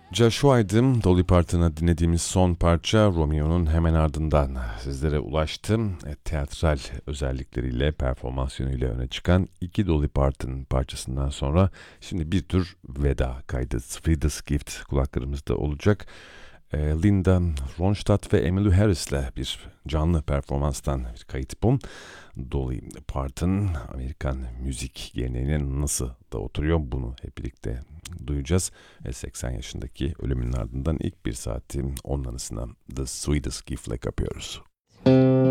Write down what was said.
Joshua'ydım. Dolly Parton'a dinlediğimiz son parça Romeo'nun hemen ardından sizlere ulaştı. Teatral özellikleriyle, performans yönüyle öne çıkan iki Dolly Parton parçasından sonra şimdi bir tür veda kaydı. Frida's Gift kulaklarımızda olacak. Linda Ronstadt ve Emmylou Harris'le bir canlı performanstan bir kayıt bu. Dolly Parton Amerikan müzik geleneğine nasıl da oturuyor bunu hep birlikte duyacağız. 80 yaşındaki ölümünün ardından ilk bir saati onun anısına The Sweetest Gift'le kapıyoruz.